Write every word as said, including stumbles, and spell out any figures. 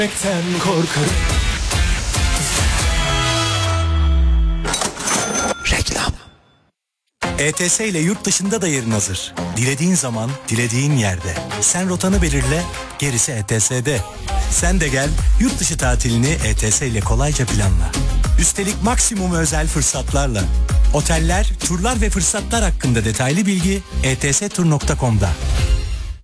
korkarım. Reklam. E T S ile yurt dışında da yerin hazır. Dilediğin zaman, dilediğin yerde. Sen rotanı belirle, gerisi E T S'de. Sen de gel, yurt dışı tatilini E T S ile kolayca planla. Üstelik maksimum özel fırsatlarla. Oteller, turlar ve fırsatlar hakkında detaylı bilgi e t s tur nokta com'da.